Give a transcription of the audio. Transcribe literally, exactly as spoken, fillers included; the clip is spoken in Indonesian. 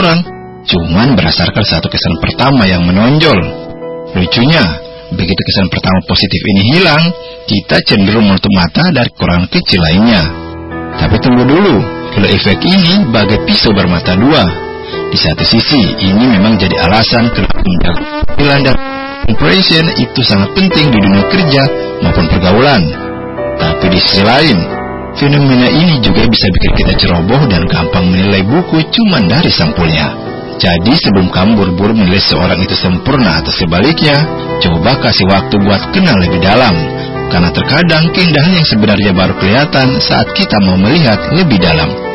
orang, cuman berdasarkan satu kesan pertama yang menonjol. Lucunya, begitu kesan pertama positif ini hilang, kita cenderung menutup mata dari kekurangan kecil lainnya. Tapi tunggu dulu, kalau efek ini bagai pisau bermata dua. Di satu sisi, ini memang jadi alasan kenapa menjaga penampilan dan impression itu sangat penting di dunia kerja maupun pergaulan. Tapi di sisi lain, fenomena ini juga bisa bikin kita ceroboh dan gampang menilai buku cuma dari sampulnya. Jadi sebelum kamu buru-buru menilai seorang itu sempurna atau sebaliknya, coba kasih waktu buat kenal lebih dalam. Karena terkadang keindahan yang sebenarnya baru kelihatan saat kita mau melihat lebih dalam.